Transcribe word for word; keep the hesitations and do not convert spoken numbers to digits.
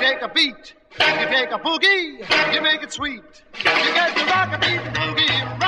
take a beat, you take a boogie, you make it sweet. You get to rock a beat, boogie.